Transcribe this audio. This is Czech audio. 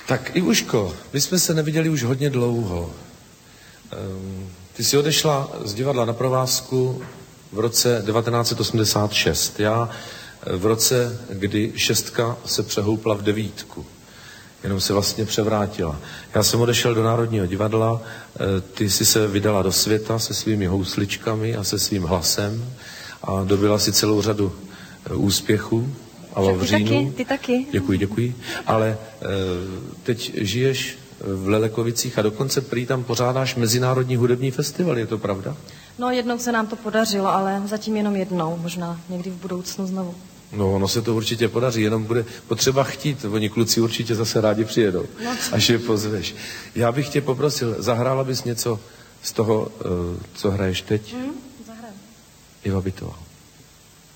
Tak Ivuško, my jsme se neviděli už hodně dlouho. Ty jsi odešla z divadla na provázku v roce 1986. Já v roce, kdy 6 se přehoupla v 9. Jenom se vlastně převrátila. Já jsem odešel do Národního divadla, ty jsi se vydala do světa se svými housličkami a se svým hlasem a dobila si celou řadu úspěchů a vavřínů. Ty taky. Děkuji. Ale teď žiješ v Lelekovicích a dokonce prý tam pořádáš Mezinárodní hudební festival, je to pravda? No, jednou se nám to podařilo, ale zatím jenom jednou, možná někdy v budoucnu znovu. No, ono se to určitě podaří, jenom bude potřeba chtít. Oni kluci určitě zase rádi přijedou, až je pozveš. Já bych tě poprosil, zahrála bys něco z toho, co hraješ teď? Zahraju. Iva Bytová.